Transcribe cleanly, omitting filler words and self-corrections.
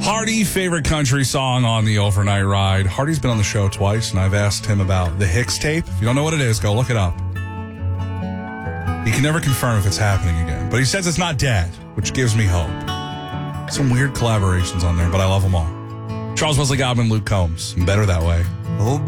Hardy, favorite country song on the overnight ride. Hardy's been on the show twice, and I've asked him about the Hicks tape. If you don't know what it is, go look it up. He can never confirm if it's happening again, but he says it's not dead, which gives me hope. Some weird collaborations on there, but I love them all. Charles Wesley Godwin, Luke Combs. I'm better that way. Oh,